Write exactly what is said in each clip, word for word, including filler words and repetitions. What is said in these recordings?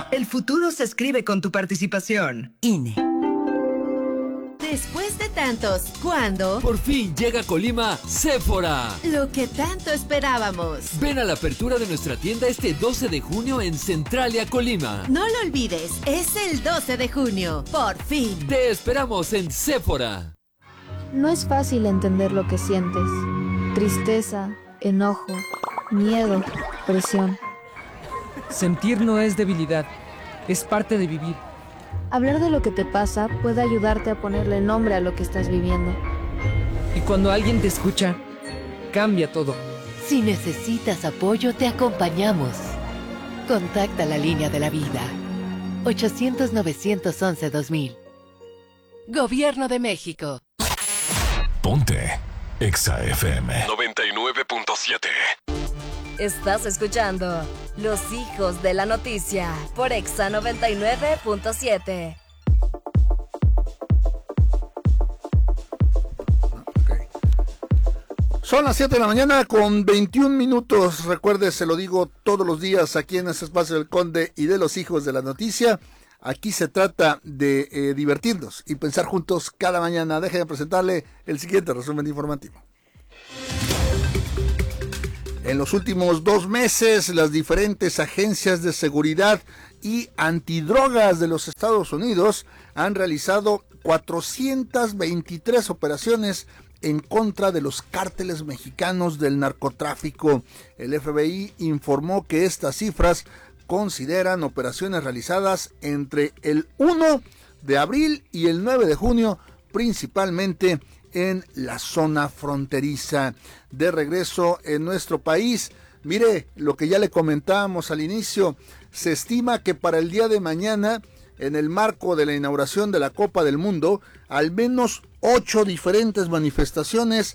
El futuro se escribe con tu participación. I N E. Después de tantos, ¿cuándo? Por fin llega a Colima Sephora. Lo que tanto esperábamos. Ven a la apertura de nuestra tienda este doce de junio en Centralia, Colima. No lo olvides, es el doce de junio. Por fin. Te esperamos en Sephora. No es fácil entender lo que sientes. Tristeza, enojo, miedo, presión. Sentir no es debilidad, es parte de vivir. Hablar de lo que te pasa puede ayudarte a ponerle nombre a lo que estás viviendo. Y cuando alguien te escucha, cambia todo. Si necesitas apoyo, te acompañamos. Contacta la línea de la vida. ochocientos, novecientos once, dos mil. Gobierno de México. Ponte Exa F M noventa y nueve punto siete. Estás escuchando Los Hijos de la Noticia por Exa noventa y nueve punto siete. Son las siete de la mañana con veintiún minutos. Recuerde, se lo digo todos los días aquí en este espacio del Conde y de los Hijos de la Noticia. Aquí se trata de eh, divertirnos y pensar juntos cada mañana. Déjenme presentarle el siguiente resumen informativo. En los últimos dos meses, las diferentes agencias de seguridad y antidrogas de los Estados Unidos han realizado cuatrocientas veintitrés operaciones en contra de los cárteles mexicanos del narcotráfico. El F B I informó que estas cifras consideran operaciones realizadas entre el primero de abril y el nueve de junio, principalmente en la zona fronteriza. De regreso en nuestro país, mire lo que ya le comentábamos al inicio, se estima que para el día de mañana, en el marco de la inauguración de la Copa del Mundo, al menos ocho diferentes manifestaciones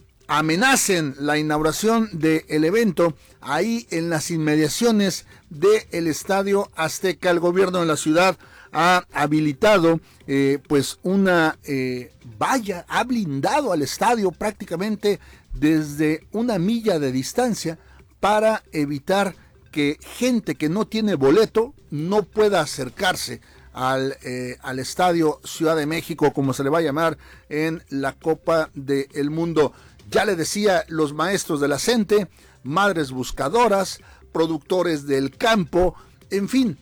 amenacen la inauguración del evento ahí en las inmediaciones del Estadio Azteca. El gobierno de la ciudad ha habilitado eh, pues una eh, valla, ha blindado al estadio prácticamente desde una milla de distancia para evitar que gente que no tiene boleto no pueda acercarse al, eh, al Estadio Ciudad de México, como se le va a llamar en la Copa del Mundo. Ya le decía, los maestros de la CENTE, madres buscadoras, productores del campo, en fin,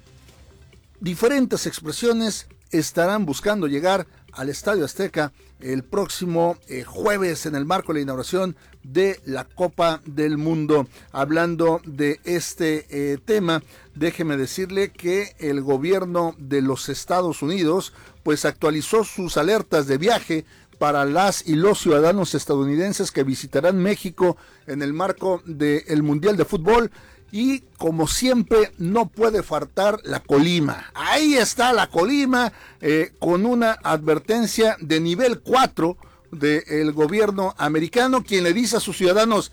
diferentes expresiones estarán buscando llegar al Estadio Azteca el próximo eh, jueves en el marco de la inauguración de la Copa del Mundo. Hablando de este eh, tema, déjeme decirle que el gobierno de los Estados Unidos pues actualizó sus alertas de viaje para las y los ciudadanos estadounidenses que visitarán México en el marco del Mundial de Fútbol. Y como siempre no puede faltar la Colima. Ahí está la Colima eh, con una advertencia de nivel cuatro del gobierno americano, quien le dice a sus ciudadanos: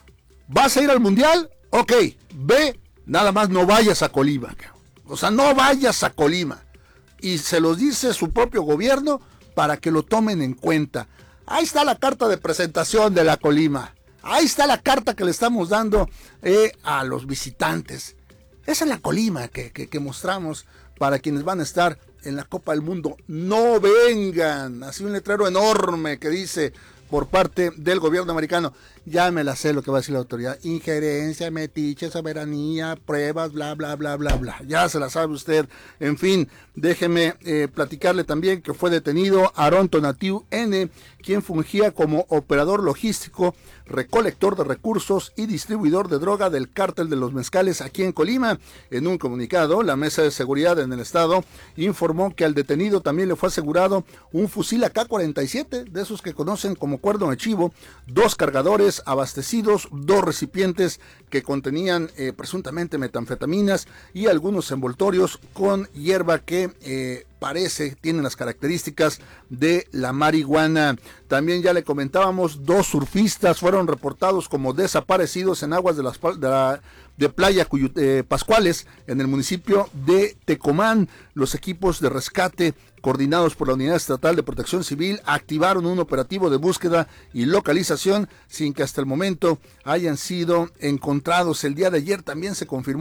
¿vas a ir al Mundial? Ok, ve, nada más no vayas a Colima. O sea, no vayas a Colima. Y se los dice su propio gobierno para que lo tomen en cuenta. Ahí está la carta de presentación de la Colima. Ahí está la carta que le estamos dando eh, a los visitantes. Esa es la Colima que, que, que mostramos para quienes van a estar en la Copa del Mundo. No vengan. Así un letrero enorme que dice por parte del gobierno americano. Ya me la sé lo que va a decir la autoridad. Injerencia, metiche, soberanía, pruebas, bla, bla, bla, bla, bla. Ya se la sabe usted. En fin, déjeme eh, platicarle también que fue detenido Aarón Tonatiu N., quien fungía como operador logístico, recolector de recursos y distribuidor de droga del cártel de los mezcales aquí en Colima. En un comunicado, la Mesa de Seguridad en el estado informó que al detenido también le fue asegurado un fusil A K cuarenta y siete, de esos que conocen como cuerno de chivo, dos cargadores abastecidos, dos recipientes que contenían eh, presuntamente metanfetaminas y algunos envoltorios con hierba que eh, parece, tienen las características de la marihuana. También ya le comentábamos, dos surfistas fueron reportados como desaparecidos en aguas de, las, de, la, de Playa Cuyut, eh, Pascuales, en el municipio de Tecomán. Los equipos de rescate coordinados por la Unidad Estatal de Protección Civil activaron un operativo de búsqueda y localización sin que hasta el momento hayan sido encontrados. El día de ayer también se confirmó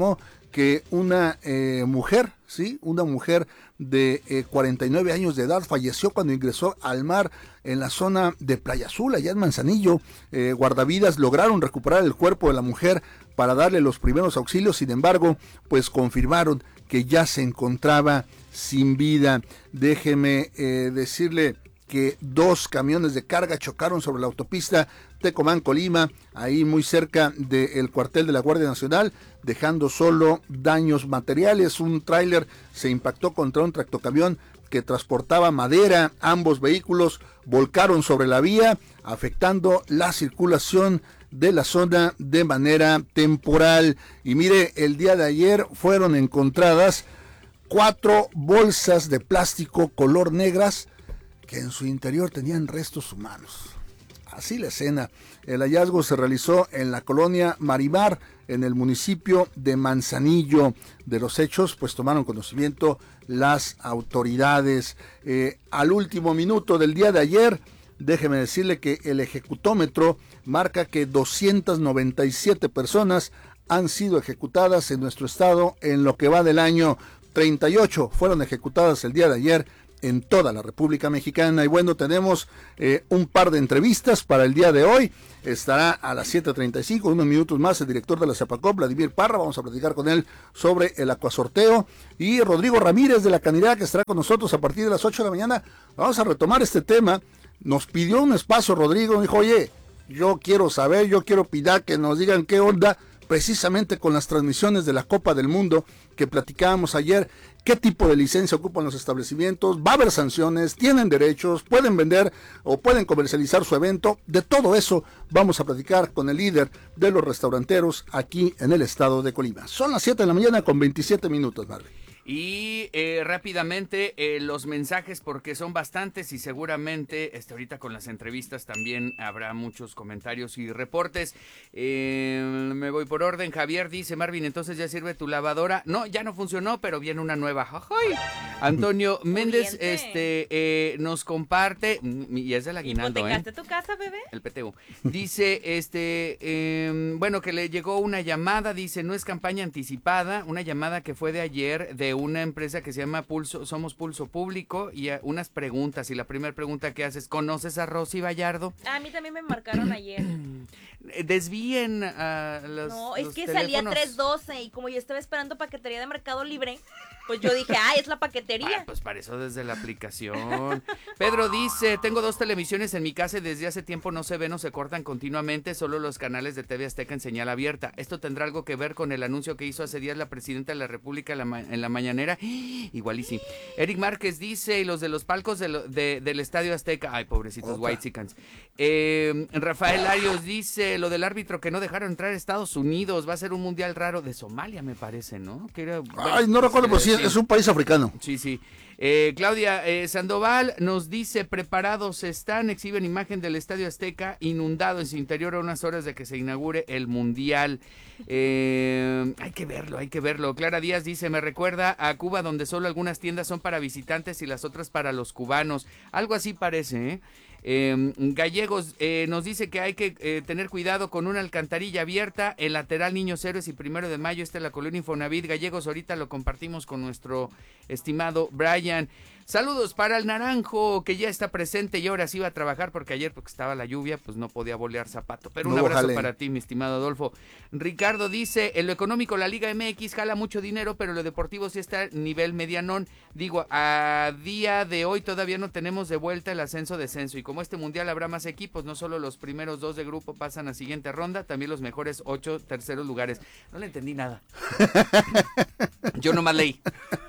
que una eh, mujer, sí, una mujer de eh, cuarenta y nueve años de edad falleció cuando ingresó al mar en la zona de Playa Azul, allá en Manzanillo. Eh, guardavidas lograron recuperar el cuerpo de la mujer para darle los primeros auxilios, sin embargo, pues confirmaron que ya se encontraba sin vida. Déjeme eh, decirle que dos camiones de carga chocaron sobre la autopista Tecomán-Colima, ahí muy cerca del cuartel de la Guardia Nacional, dejando solo daños materiales. Un tráiler se impactó contra un tractocamión que transportaba madera. Ambos vehículos volcaron sobre la vía, afectando la circulación de la zona de manera temporal. Y mire, el día de ayer fueron encontradas cuatro bolsas de plástico color negras que en su interior tenían restos humanos. Así la escena. El hallazgo se realizó en la colonia Marimar, en el municipio de Manzanillo. De los hechos, pues tomaron conocimiento las autoridades. Eh, al último minuto del día de ayer, déjeme decirle que el ejecutómetro marca que doscientas noventa y siete personas han sido ejecutadas en nuestro estado en lo que va del año. treinta y ocho fueron ejecutadas el día de ayer en toda la República Mexicana. Y bueno, tenemos eh, un par de entrevistas para el día de hoy. Estará a las siete treinta y cinco, unos minutos más, el director de la Zapacop, Vladimir Parra. Vamos a platicar con él sobre el acuasorteo. Y Rodrigo Ramírez de la Canidad, que estará con nosotros a partir de las ocho de la mañana. Vamos a retomar este tema. Nos pidió un espacio Rodrigo, dijo, oye, yo quiero saber, yo quiero pedir que nos digan qué onda precisamente con las transmisiones de la Copa del Mundo que platicábamos ayer. ¿Qué tipo de licencia ocupan los establecimientos? ¿Va a haber sanciones? ¿Tienen derechos? ¿Pueden vender o pueden comercializar su evento? De todo eso vamos a platicar con el líder de los restauranteros aquí en el estado de Colima. Son las siete de la mañana con veintisiete minutos, Marley. Y eh, rápidamente eh, los mensajes, porque son bastantes y seguramente este, ahorita con las entrevistas también habrá muchos comentarios y reportes. Eh, me voy por orden. Javier dice, Marvin, entonces ya sirve tu lavadora. No, ya no funcionó, pero viene una nueva. ¡Ay! Antonio Méndez este, eh, nos comparte, y es del aguinaldo, ¿eh? tu casa, bebé? El P T U. Dice, este, eh, bueno, que le llegó una llamada, dice, no es campaña anticipada, una llamada que fue de ayer de una empresa que se llama Pulso, Somos Pulso Público, y a, unas preguntas, y la primera pregunta que haces, ¿conoces a Rosy Vallardo? A mí también me marcaron ayer. Desvíen a los No, es los que teléfonos. salía tres doce y como yo estaba esperando paquetería de Mercado Libre, pues yo dije, ah, es la paquetería. Ah, pues para eso desde la aplicación. Pedro dice, tengo dos televisiones en mi casa y desde hace tiempo no se ven o se cortan continuamente, solo los canales de T V Azteca en señal abierta. ¿Esto tendrá algo que ver con el anuncio que hizo hace días la presidenta de la República en la, ma en la mañanera? Igual y sí. Eric Márquez dice, y los de los palcos de lo, de, del Estadio Azteca, ay, pobrecitos whitexicans. Eh, Rafael Arios dice, lo del árbitro que no dejaron entrar a Estados Unidos, va a ser un mundial raro de Somalia, me parece, ¿no? Que era, bueno, ay, no recuerdo, pero sí, es un país africano. Sí, sí. Eh, Claudia eh, Sandoval nos dice, preparados están, exhiben imagen del Estadio Azteca inundado en su interior a unas horas de que se inaugure el Mundial. Eh, hay que verlo, hay que verlo. Clara Díaz dice, me recuerda a Cuba donde solo algunas tiendas son para visitantes y las otras para los cubanos. Algo así parece, ¿eh? Eh, Gallegos eh, nos dice que hay que eh, tener cuidado con una alcantarilla abierta, el lateral Niños Héroes y Primero de Mayo, está en la colonia Infonavit. Gallegos, ahorita lo compartimos con nuestro estimado Brian. Saludos para el Naranjo, que ya está presente y ahora sí va a trabajar porque ayer, porque estaba la lluvia, pues no podía bolear zapato. Pero un no, abrazo jale. para ti, mi estimado Adolfo. Ricardo dice, en lo económico la Liga M X jala mucho dinero, pero lo deportivo sí está a nivel medianón. Digo, a día de hoy todavía no tenemos de vuelta el ascenso-descenso. Y como este mundial habrá más equipos, no solo los primeros dos de grupo pasan a siguiente ronda, también los mejores ocho terceros lugares. No le entendí nada. Yo nomás leí.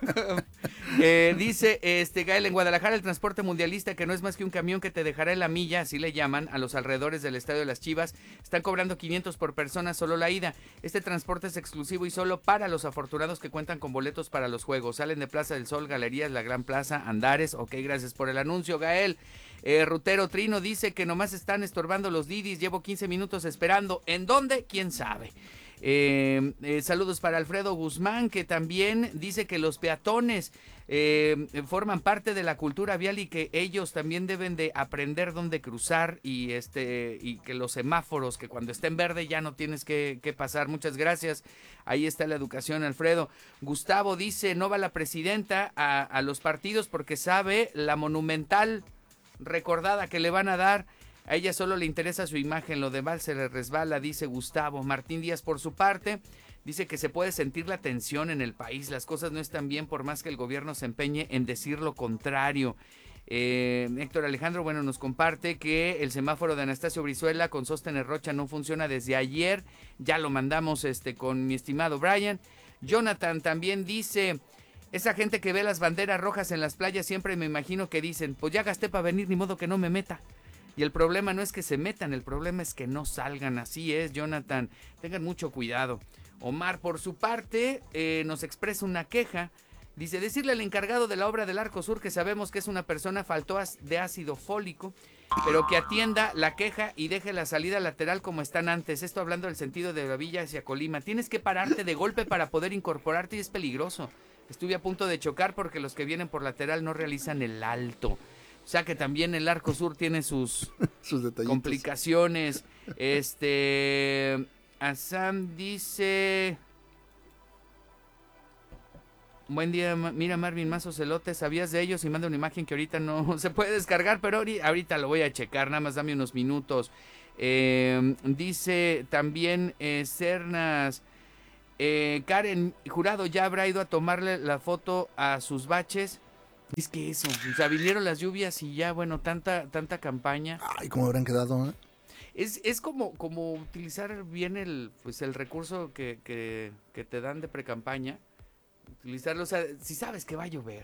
eh, dice este Gael, en Guadalajara el transporte mundialista, que no es más que un camión que te dejará en la milla, así le llaman, a los alrededores del Estadio de las Chivas, están cobrando quinientos por persona solo la ida. Este transporte es exclusivo y solo para los afortunados que cuentan con boletos para los juegos. Salen de Plaza del Sol, Galerías, La Gran Plaza, Andares. Ok, gracias por el anuncio, Gael. Eh, Rutero Trino dice que nomás están estorbando los Didis, llevo quince minutos esperando. ¿En dónde? ¿Quién sabe? Eh, eh, saludos para Alfredo Guzmán, que también dice que los peatones eh, forman parte de la cultura vial y que ellos también deben de aprender dónde cruzar y este y que los semáforos, que cuando esté en verde ya no tienes que, que pasar. Muchas gracias. Ahí está la educación, Alfredo. Gustavo dice, no va la presidenta a, a los partidos porque sabe la monumental recordada que le van a dar. A ella solo le interesa su imagen, lo demás se le resbala, dice Gustavo. Martín Díaz, por su parte, dice que se puede sentir la tensión en el país. Las cosas no están bien por más que el gobierno se empeñe en decir lo contrario. Eh, Héctor Alejandro, bueno, nos comparte que el semáforo de Anastasio Brizuela con Sóstenes Rocha no funciona desde ayer. Ya lo mandamos este con mi estimado Brian. Jonathan también dice... Esa gente que ve las banderas rojas en las playas siempre me imagino que dicen, pues ya gasté para venir, ni modo que no me meta. Y el problema no es que se metan, el problema es que no salgan. Así es, Jonathan. Tengan mucho cuidado. Omar, por su parte, eh, nos expresa una queja. Dice, decirle al encargado de la obra del Arco Sur que sabemos que es una persona faltó de ácido fólico, pero que atienda la queja y deje la salida lateral como están antes. Esto hablando del sentido de la villa hacia Colima. Tienes que pararte de golpe para poder incorporarte y es peligroso. Estuve a punto de chocar porque los que vienen por lateral no realizan el alto. O sea que también el Arco Sur tiene sus, sus complicaciones. Este, Asam dice... Buen día, mira Marvin, más ocelotes, ¿sabías de ellos? Y manda una imagen que ahorita no se puede descargar, pero ahorita lo voy a checar, nada más dame unos minutos. Eh, dice también eh, Cernas... Eh, Karen Jurado ya habrá ido a tomarle la foto a sus baches. Es que eso, o sea, vinieron las lluvias y ya, bueno, tanta tanta campaña. Ay, ¿cómo habrán quedado? ¿Eh? Es, es como, como utilizar bien el, pues el recurso que, que, que te dan de precampaña. Utilizarlo, o sea, si sabes que va a llover.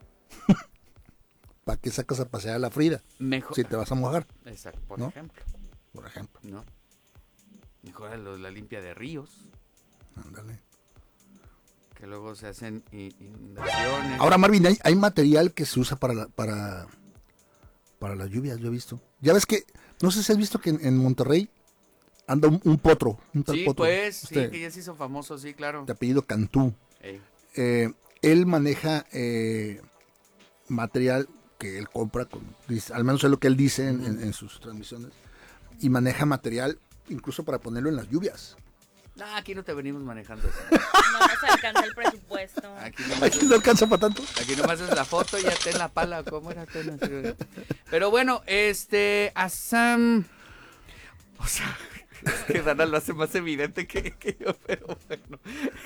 ¿Para qué sacas a pasear a la Frida? Mejor. Si te vas a mojar. Exacto, por ¿no? ejemplo. Por ejemplo. ¿No? Mejor la limpia de ríos. Ándale. Que luego se hacen inundaciones. Ahora, Marvin, hay, hay material que se usa para la, para, para las lluvias, yo he visto. Ya ves que, no sé si has visto que en, en Monterrey anda un, un potro. Un tal sí, potro. pues, Usted, sí, que ya se hizo famoso, sí, claro. De apellido Cantú. Eh, él maneja eh, material que él compra, con, al menos es lo que él dice en, en, en sus transmisiones, y maneja material incluso para ponerlo en las lluvias. No, aquí no te venimos manejando eso. No nos alcanza el presupuesto. Aquí, aquí es, no alcanza para tanto. Aquí nomás es la foto y ya ten la pala. ¿Cómo era? Pero bueno, este, Asam... O sea, es que Dana lo hace más evidente que, que yo, pero bueno.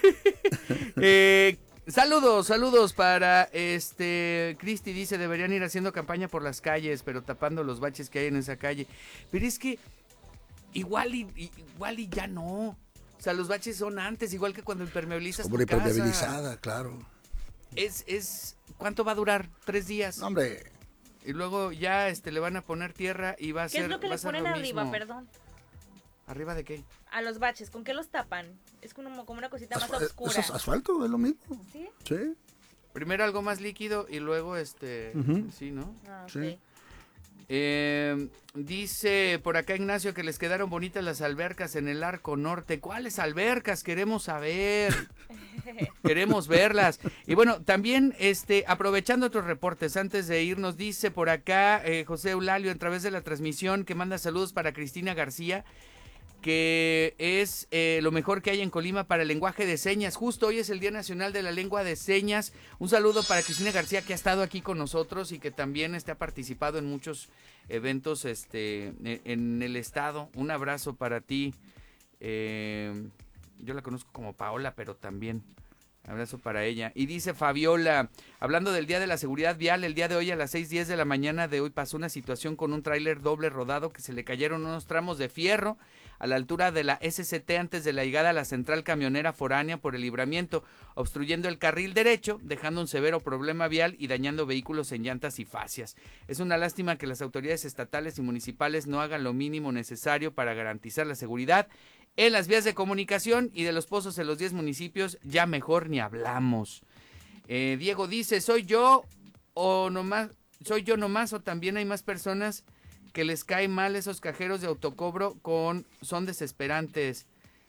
eh, saludos, saludos para este... Cristi dice, deberían ir haciendo campaña por las calles, pero tapando los baches que hay en esa calle. Pero es que igual y, igual y ya no... O sea, los baches son antes, igual que cuando impermeabilizas tu casa. Impermeabilizada, claro. Es, es, ¿cuánto va a durar? ¿Tres días? No, hombre. Y luego ya este, le van a poner tierra y va a ser ¿Qué es lo que le ponen arriba, mismo. perdón? ¿Arriba de qué? A los baches, ¿con qué los tapan? Es como, como una cosita Asfal- más oscura. ¿Eso es asfalto? ¿Es lo mismo? ¿Sí? Sí. Primero algo más líquido y luego este... Uh-huh. Sí, ¿no? Ah, sí. okay. Eh, dice por acá Ignacio que les quedaron bonitas las albercas en el Arco Norte. ¿Cuáles albercas? Queremos saber. Queremos verlas. Y bueno, también este aprovechando otros reportes, antes de irnos, dice por acá eh, José Eulalio, a través de la transmisión, que manda saludos para Cristina García, que es eh, lo mejor que hay en Colima para el lenguaje de señas. Justo hoy es el Día Nacional de la Lengua de Señas. Un saludo para Cristina García, que ha estado aquí con nosotros y que también este, ha participado en muchos eventos este, en el estado. Un abrazo para ti. Eh, yo la conozco como Paola, pero también abrazo para ella. Y dice Fabiola, hablando del Día de la Seguridad Vial, el día de hoy a las seis diez de la mañana de hoy pasó una situación con un tráiler doble rodado que se le cayeron unos tramos de fierro a la altura de la S C T antes de la llegada a la central camionera foránea por el Libramiento, obstruyendo el carril derecho, dejando un severo problema vial y dañando vehículos en llantas y fascias. Es una lástima que las autoridades estatales y municipales no hagan lo mínimo necesario para garantizar la seguridad en las vías de comunicación, y de los pozos en los diez municipios ya mejor ni hablamos. Eh, Diego dice, ¿soy yo o nomás, soy yo nomás o también hay más personas que les cae mal esos cajeros de autocobro con son desesperantes?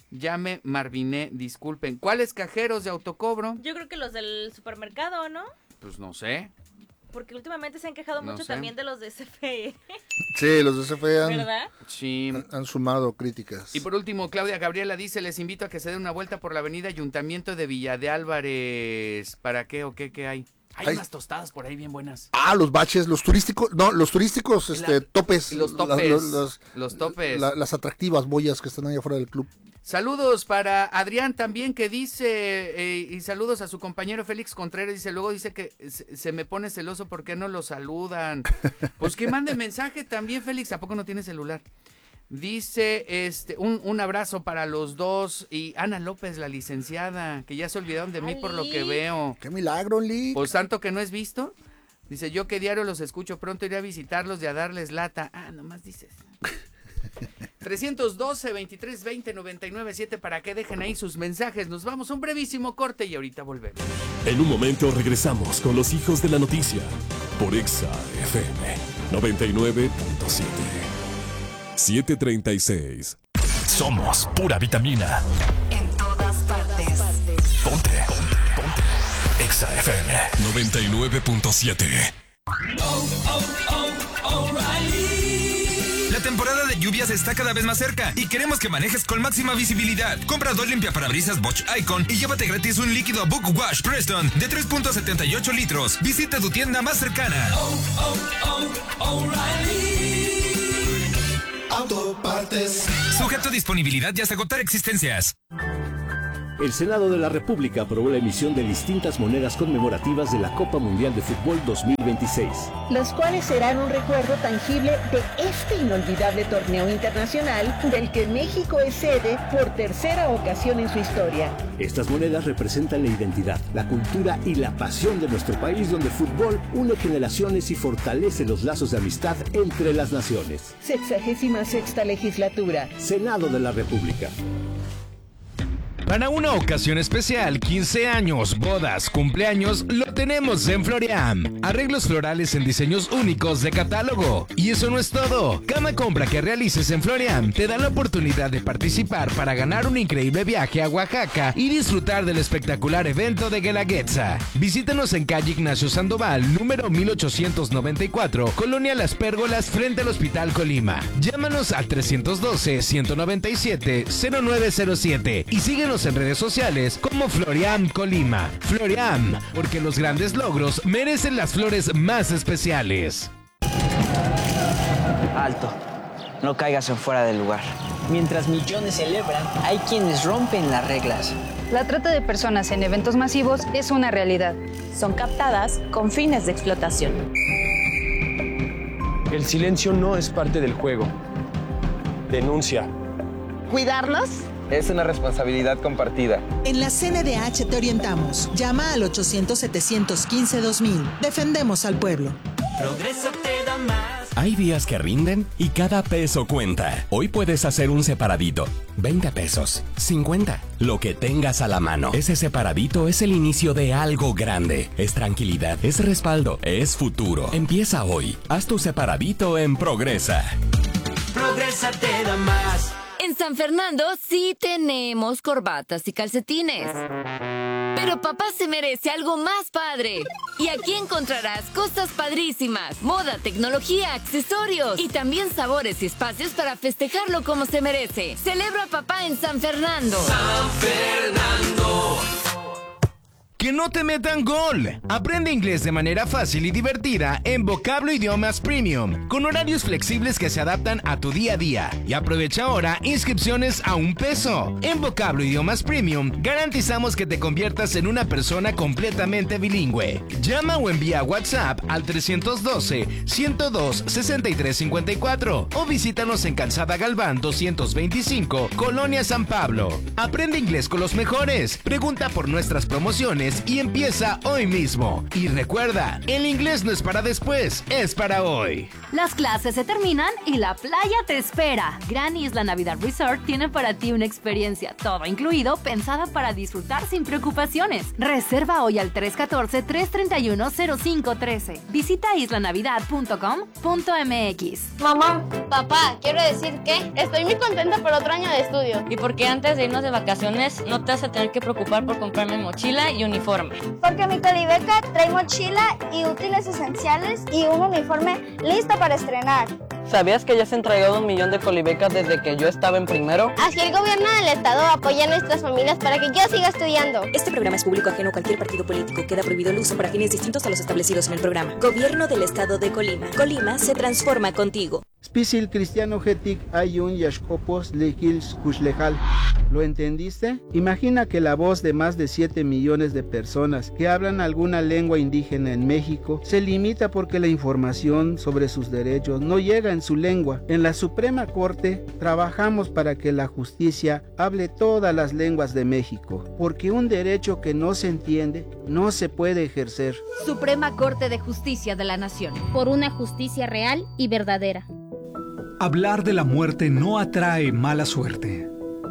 Ya me marviné, disculpen. ¿Cuáles cajeros de autocobro? Yo creo que los del supermercado, ¿no? Pues no sé. Porque últimamente se han quejado No mucho sé. también de los de C F E. Sí, los de C F E han, ¿Verdad? Sí. han, han sumado críticas. Y por último, Claudia Gabriela dice, les invito a que se den una vuelta por la avenida Ayuntamiento de Villa de Álvarez. ¿Para qué o qué, qué hay? Hay Hay- unas tostadas por ahí bien buenas. Ah, los baches, los turísticos, no, los turísticos, este, La- topes. los la- topes, los, los- los topes. la- las atractivas boyas que están ahí afuera del club. Saludos para Adrián también que dice, eh, y saludos a su compañero Félix Contreras, dice, luego dice que se, se me pone celoso porque no lo saludan. Pues que mande mensaje también, Félix, ¿a poco no tiene celular? Dice, este, un, un abrazo para los dos, y Ana López, la licenciada, que ya se olvidaron de mí por lo que veo. ¡Qué milagro, Lick! Pues tanto que no es visto. Dice, yo que diario los escucho, pronto iré a visitarlos y a darles lata. Ah, nomás dices. trescientos doce, veintitrés veinte, noventa y nueve siete para que dejen ahí sus mensajes. Nos vamos a un brevísimo corte y ahorita volvemos. En un momento regresamos con los hijos de la noticia por Exa F M noventa y nueve punto siete. siete treinta y seis. Somos pura vitamina. En todas partes. Ponte. Ponte. Ponte. Exa F M noventa y nueve punto siete. La temporada de lluvias está cada vez más cerca y queremos que manejes con máxima visibilidad. Compra dos limpiaparabrisas Bosch Icon y llévate gratis un líquido Book Wash Preston de tres punto setenta y ocho litros. Visita tu tienda más cercana. Autopartes. Sujeto a disponibilidad y hasta agotar existencias. El Senado de la República aprobó la emisión de distintas monedas conmemorativas de la Copa Mundial de Fútbol dos mil veintiséis. Las cuales serán un recuerdo tangible de este inolvidable torneo internacional del que México es sede por tercera ocasión en su historia. Estas monedas representan la identidad, la cultura y la pasión de nuestro país, donde el fútbol une generaciones y fortalece los lazos de amistad entre las naciones. Sexagésima sexta legislatura. Senado de la República. Para una ocasión especial, quince años, bodas, cumpleaños, lo tenemos en Floriam. Arreglos florales en diseños únicos de catálogo. Y eso no es todo. Cada compra que realices en Floriam te da la oportunidad de participar para ganar un increíble viaje a Oaxaca y disfrutar del espectacular evento de Guelaguetza. Visítanos en calle Ignacio Sandoval, número mil ochocientos noventa y cuatro, Colonia Las Pérgolas, frente al Hospital Colima. Llámanos al trescientos doce, ciento noventa y siete, cero nueve cero siete y síguenos en redes sociales como Floriam Colima. Floriam, porque los grandes logros merecen las flores más especiales. Alto, no caigas en fuera del lugar. Mientras millones celebran, hay quienes rompen las reglas. La trata de personas en eventos masivos es una realidad. Son captadas con fines de explotación. El silencio no es parte del juego. Denuncia. ¿Cuidarnos? Es una responsabilidad compartida. En la C N D H te orientamos. Llama al ochocientos, setecientos quince, dos mil. Defendemos al pueblo. Progreso te da más. Hay días que rinden y cada peso cuenta. Hoy puedes hacer un separadito. veinte pesos, cincuenta, lo que tengas a la mano. Ese separadito es el inicio de algo grande. Es tranquilidad, es respaldo, es futuro. Empieza hoy. Haz tu separadito en Progresa. Progresa te da más. En San Fernando sí tenemos corbatas y calcetines. Pero papá se merece algo más padre. Y aquí encontrarás cosas padrísimas, moda, tecnología, accesorios y también sabores y espacios para festejarlo como se merece. Celebra a papá en San Fernando. San Fernando. ¡Que no te metan gol! Aprende inglés de manera fácil y divertida en Vocablo Idiomas Premium, con horarios flexibles que se adaptan a tu día a día. Y aprovecha ahora inscripciones a un peso. En Vocablo Idiomas Premium garantizamos que te conviertas en una persona completamente bilingüe. Llama o envía WhatsApp al trescientos doce, ciento dos, sesenta y tres cincuenta y cuatro o visítanos en Calzada Galván doscientos veinticinco, Colonia San Pablo. Aprende inglés con los mejores. Pregunta por nuestras promociones inglés y empieza hoy mismo. Y recuerda, el inglés no es para después, es para hoy. Las clases se terminan y la playa te espera. Gran Isla Navidad Resort tiene para ti una experiencia todo incluido, pensada para disfrutar sin preocupaciones. Reserva hoy al tres uno cuatro, tres tres uno, cero cinco uno tres. Visita isla navidad punto com punto m x. Mamá, papá, quiero decir que estoy muy contenta por otro año de estudio. ¿Y por qué antes de irnos de vacaciones no te vas a tener que preocupar por comprarme mochila y uniforme? Porque mi Colibeca trae mochila y útiles esenciales y un uniforme listo para estrenar. ¿Sabías que ya se han entregado un millón de colibecas desde que yo estaba en primero? Así el gobierno del estado apoya a nuestras familias para que yo siga estudiando. Este programa es público ajeno a cualquier partido político. Queda prohibido el uso para fines distintos a los establecidos en el programa. Gobierno del estado de Colima. Colima se transforma contigo. Spisil cristiano getik ayun yashkopos lehils kushlejal. ¿Lo entendiste? Imagina que la voz de más de siete millones de personas que hablan alguna lengua indígena en México se limita porque la información sobre sus derechos no llega en su lengua. En la Suprema Corte trabajamos para que la justicia hable todas las lenguas de México, porque un derecho que no se entiende no se puede ejercer. Suprema Corte de Justicia de la Nación. Por una justicia real y verdadera. Hablar de la muerte no atrae mala suerte.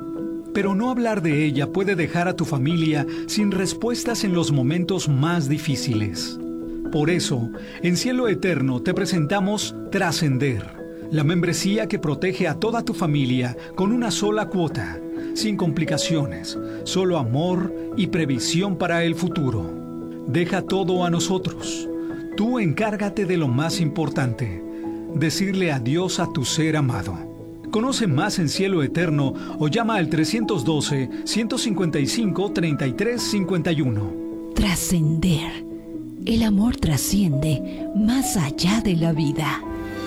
Pero no hablar de ella puede dejar a tu familia sin respuestas en los momentos más difíciles. Por eso, en Cielo Eterno te presentamos Trascender, la membresía que protege a toda tu familia con una sola cuota, sin complicaciones, solo amor y previsión para el futuro. Deja todo a nosotros. Tú encárgate de lo más importante, decirle adiós a tu ser amado. Conoce más en Cielo Eterno o llama al trescientos doce, ciento cincuenta y cinco, treinta y tres cincuenta y uno. Trascender. El amor trasciende más allá de la vida.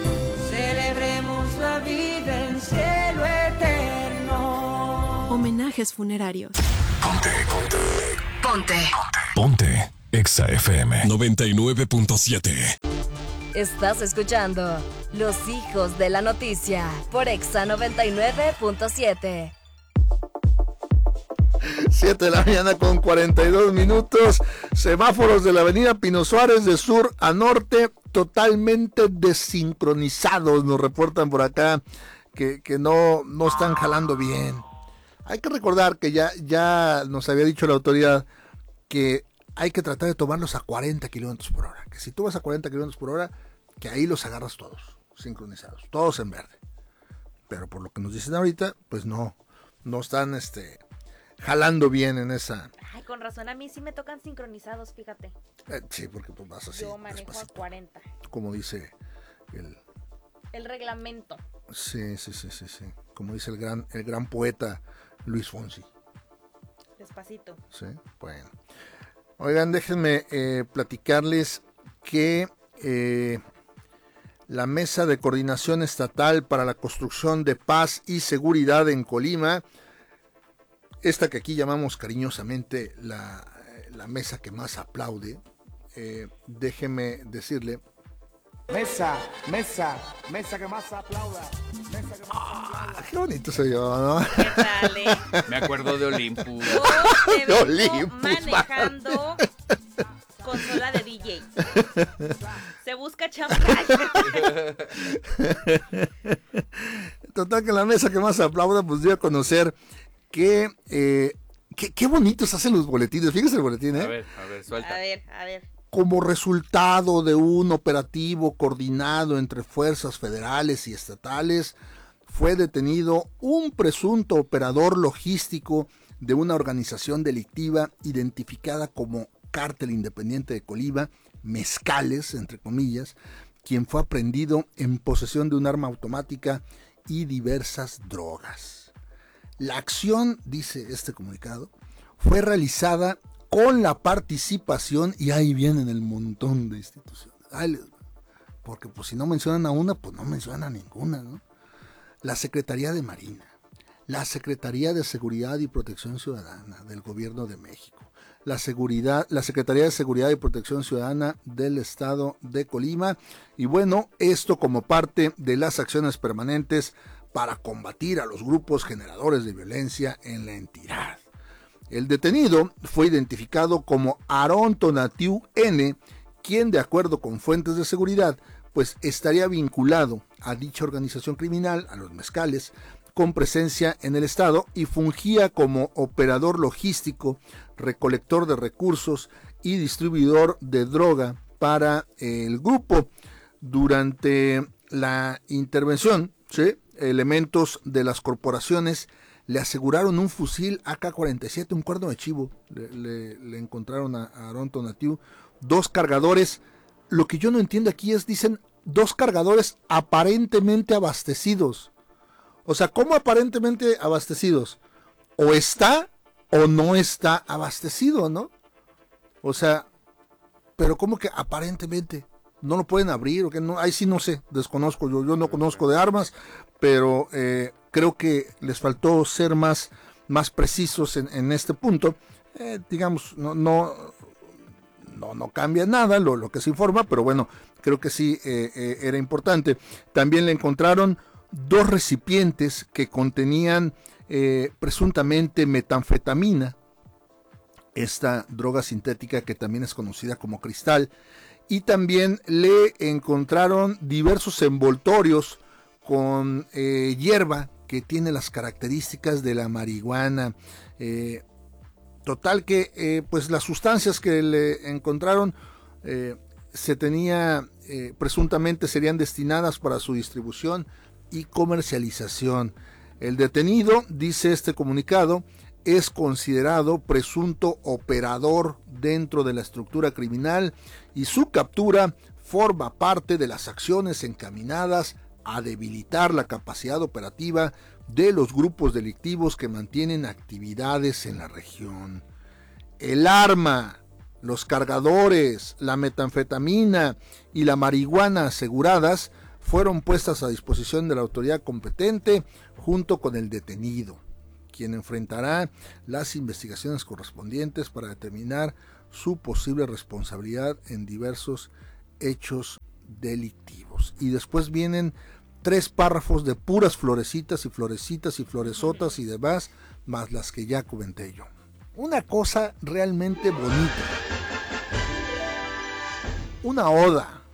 Celebremos la vida en Cielo Eterno. Homenajes funerarios. Ponte, ponte. Ponte. Ponte. Exa F M noventa y nueve punto siete. Estás escuchando Los Hijos de la Noticia por Exa noventa y nueve punto siete. siete de la mañana con cuarenta y dos minutos. Semáforos de la avenida Pino Suárez de sur a norte totalmente desincronizados. Nos reportan por acá que, que no, no están jalando bien. Hay que recordar que ya, ya nos había dicho la autoridad que hay que tratar de tomarlos a cuarenta kilómetros por hora. Que si tú vas a cuarenta kilómetros por hora, que ahí los agarras todos, sincronizados, todos en verde. Pero por lo que nos dicen ahorita, pues no, no están este, jalando bien en esa... Ay, con razón, a mí sí me tocan sincronizados, fíjate. Eh, sí, porque tú vas así. Yo manejo despacito, a cuarenta. Como dice el... El reglamento. Sí, sí, sí, sí, sí. Como dice el gran, el gran poeta Luis Fonsi. Despacito. Sí, bueno. Oigan, déjenme eh, platicarles que eh, la Mesa de Coordinación Estatal para la Construcción de Paz y Seguridad en Colima, esta que aquí llamamos cariñosamente la, la mesa que más aplaude, eh, déjeme decirle... Mesa, mesa, mesa que más aplauda. Mesa que más ah, aplauda. Qué bonito se yo, ¿no? ¿Qué tal, eh? Me acuerdo de Olympus. Yo te De vengo Olympus, manejando consola de D J. Se busca chamba. Total que la mesa que más aplauda, pues dio a conocer que... Eh, qué, qué bonitos hacen los boletines. Fíjese el boletín, ¿eh? A ver, a ver, suelta. A ver, a ver. Como resultado de un operativo coordinado entre fuerzas federales y estatales, fue detenido un presunto operador logístico de una organización delictiva identificada como Cártel Independiente de Colima, Mezcales, entre comillas, quien fue aprehendido en posesión de un arma automática y diversas drogas. La acción, dice este comunicado, fue realizada con la participación, y ahí vienen el montón de instituciones. Ay, porque pues si no mencionan a una, pues no mencionan a ninguna, ¿no? La Secretaría de Marina, la Secretaría de Seguridad y Protección Ciudadana del Gobierno de México, la, seguridad, la Secretaría de Seguridad y Protección Ciudadana del Estado de Colima, y bueno, esto como parte de las acciones permanentes para combatir a los grupos generadores de violencia en la entidad. El detenido fue identificado como Aarón Tonatiuh N., quien, de acuerdo con fuentes de seguridad, pues estaría vinculado a dicha organización criminal, a los mezcales, con presencia en el estado y fungía como operador logístico, recolector de recursos y distribuidor de droga para el grupo. Durante la intervención, ¿sí?, elementos de las corporaciones le aseguraron un fusil A K cuarenta y siete, un cuerno de chivo, le, le, le encontraron a, a Aarón Tonatiuh, dos cargadores. Lo que yo no entiendo aquí es, dicen, dos cargadores aparentemente abastecidos. O sea, ¿cómo aparentemente abastecidos? O está o no está abastecido, ¿no? O sea, pero ¿cómo que aparentemente? ¿No lo pueden abrir? ¿O qué? No, ahí sí no sé, desconozco, yo, yo no conozco de armas, pero eh, creo que les faltó ser más, más precisos en, en este punto. Eh, digamos, no, no, no, no cambia nada lo, lo que se informa, pero bueno, creo que sí eh, eh, era importante. También le encontraron dos recipientes que contenían eh, presuntamente metanfetamina, esta droga sintética que también es conocida como cristal, y también le encontraron diversos envoltorios con eh, hierba que tiene las características de la marihuana. Eh, total que eh, pues las sustancias que le encontraron eh, se tenía eh, presuntamente serían destinadas para su distribución y comercialización. El detenido, dice este comunicado, es considerado presunto operador dentro de la estructura criminal y su captura forma parte de las acciones encaminadas a debilitar la capacidad operativa de los grupos delictivos que mantienen actividades en la región. El arma, los cargadores, la metanfetamina y la marihuana aseguradas fueron puestas a disposición de la autoridad competente junto con el detenido, quien enfrentará las investigaciones correspondientes para determinar su posible responsabilidad en diversos hechos delictivos. Y después vienen tres párrafos de puras florecitas y florecitas y floresotas y demás, más las que ya comenté yo. Una cosa realmente bonita. Una oda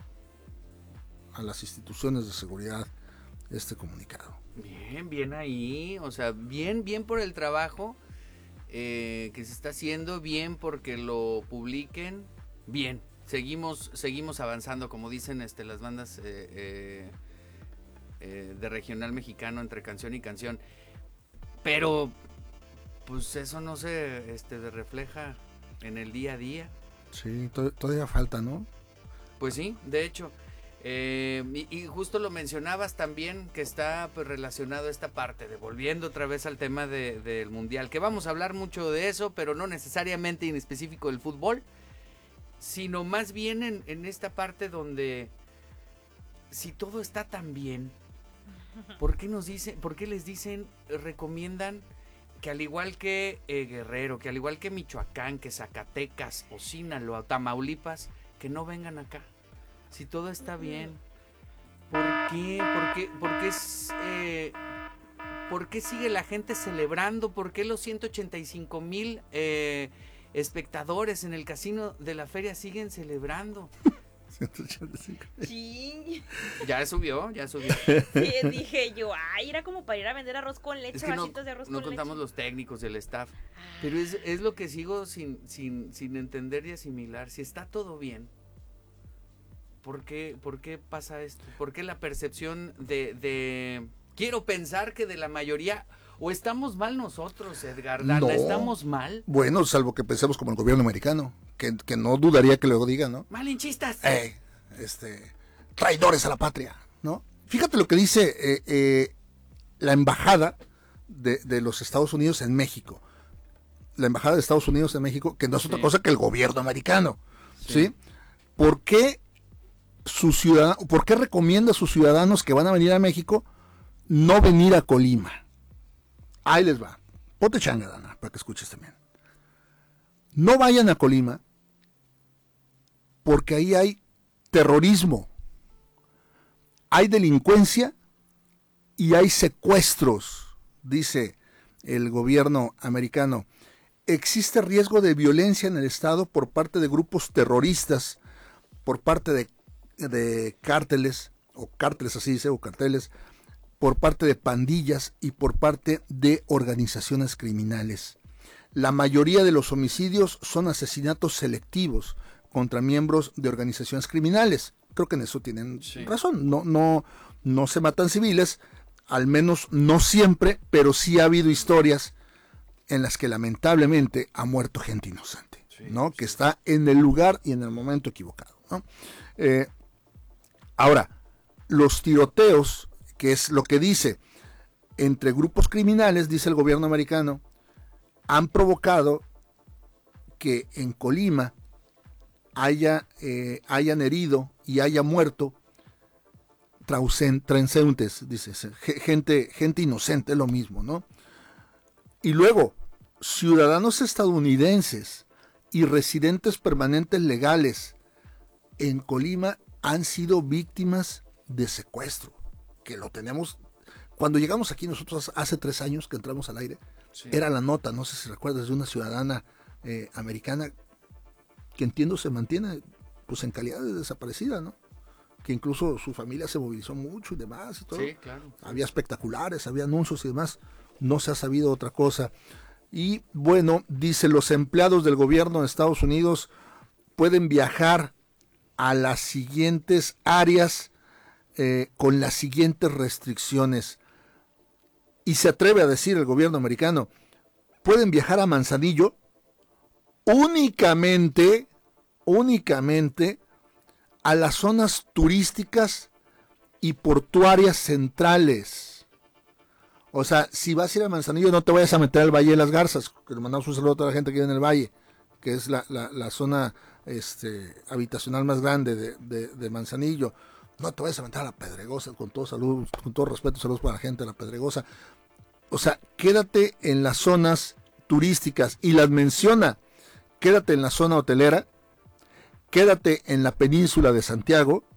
a las instituciones de seguridad, este comunicado. Bien, bien ahí, o sea, bien, bien por el trabajo eh, que se está haciendo, bien porque lo publiquen, bien, seguimos, seguimos avanzando, como dicen este, las bandas eh, eh, eh, de regional mexicano entre canción y canción, pero pues eso no se este, refleja en el día a día. Sí, to- todavía falta, ¿no? Pues sí, de hecho. Eh, y, y justo lo mencionabas también, que está pues relacionado a esta parte de volviendo otra vez al tema de, del mundial, que vamos a hablar mucho de eso, pero no necesariamente en específico del fútbol, sino más bien en, en esta parte donde si todo está tan bien, ¿por qué nos dicen, por qué les dicen, recomiendan que al igual que eh, Guerrero, que al igual que Michoacán, que Zacatecas o Sinaloa, Tamaulipas, que no vengan acá? Si todo está bien, ¿por qué? ¿Por qué, por qué, es, eh, ¿por qué sigue la gente celebrando? ¿Por qué los ciento ochenta y cinco mil eh, espectadores en el casino de la feria siguen celebrando? ciento ochenta y cinco. Sí. Ya subió, ya subió. Sí, dije yo, ay, era como para ir a vender arroz con leche, Es que no, vasitos de arroz no con contamos leche. los técnicos del staff, pero es, es lo que sigo sin, sin, sin entender y asimilar. Si está todo bien, ¿por qué, por qué pasa esto? ¿Por qué la percepción de, de... Quiero pensar que de la mayoría... ¿O estamos mal nosotros, Edgar? ¿La, No. la estamos mal? Bueno, salvo que pensemos como el gobierno americano, que, que no dudaría que luego digan, ¿no? ¡Malinchistas! Eh, este, traidores a la patria, ¿no? Fíjate lo que dice eh, eh, la embajada de, de los Estados Unidos en México. La embajada de Estados Unidos en México, que no es otra Sí. cosa que el gobierno americano, ¿sí? Sí. ¿Por qué su ciudad, por qué recomienda a sus ciudadanos que van a venir a México no venir a Colima? Ahí les va. Ponte changa, Dana, para que escuches también. No vayan a Colima porque ahí hay terrorismo, hay delincuencia y hay secuestros, dice el gobierno americano. existe riesgo de violencia en el estado por parte de grupos terroristas, por parte de, de cárteles, o cárteles así dice, o carteles, por parte de pandillas y por parte de organizaciones criminales. La mayoría de los homicidios son asesinatos selectivos contra miembros de organizaciones criminales. Creo que en eso tienen sí. razón. No, no, no se matan civiles, al menos no siempre, pero sí ha habido historias en las que lamentablemente ha muerto gente inocente, sí, ¿no? Sí. Que está en el lugar y en el momento equivocado, ¿no? Eh, ahora, los tiroteos, que es lo que dice, entre grupos criminales, dice el gobierno americano, han provocado que en Colima haya, eh, hayan herido y haya muerto transeúntes, dice, gente, gente inocente, es lo mismo, ¿no? Y luego, ciudadanos estadounidenses y residentes permanentes legales en Colima han sido víctimas de secuestro, que lo tenemos. Cuando llegamos aquí nosotros hace tres años que entramos al aire, sí. era la nota, no sé si recuerdas, de una ciudadana eh, americana que entiendo se mantiene pues en calidad de desaparecida, ¿no? Que incluso su familia se movilizó mucho y demás y todo. Sí, claro. Había espectaculares, había anuncios y demás. No se ha sabido otra cosa. Y bueno, dice, los empleados del gobierno de Estados Unidos pueden viajar a las siguientes áreas eh, con las siguientes restricciones. Y se atreve a decir el gobierno americano, pueden viajar a Manzanillo únicamente, únicamente a las zonas turísticas y portuarias centrales. O sea, si vas a ir a Manzanillo, no te vayas a meter al Valle de las Garzas, que le mandamos un saludo a toda la gente que vive en el Valle, que es la, la, la zona este, habitacional más grande de, de, de Manzanillo. No te vayas a meter a la Pedregosa, con todo salud, con todo respeto, saludos para la gente de la Pedregosa. O sea, quédate en las zonas turísticas, y las menciona, quédate en la zona hotelera, quédate en la península de Santiago,